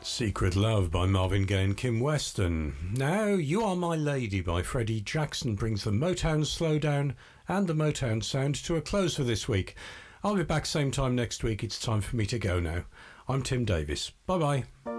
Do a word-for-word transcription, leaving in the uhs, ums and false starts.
Secret Love by Marvin Gaye and Kim Weston. Now, You Are My Lady by Freddie Jackson brings the Motown slowdown and the Motown sound to a close for this week. I'll be back same time next week. It's time for me to go now. I'm Tim Davis. Bye-bye.